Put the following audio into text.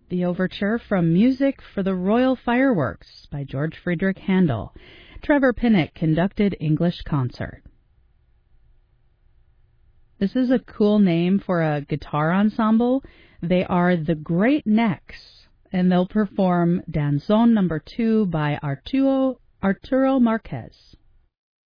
the overture from Music for the Royal Fireworks by George Friedrich Handel. Trevor Pinnock conducted English concert. This is a cool name for a guitar ensemble. They are the Great Necks, and they'll perform Danzón No. 2 by Arturo Marquez.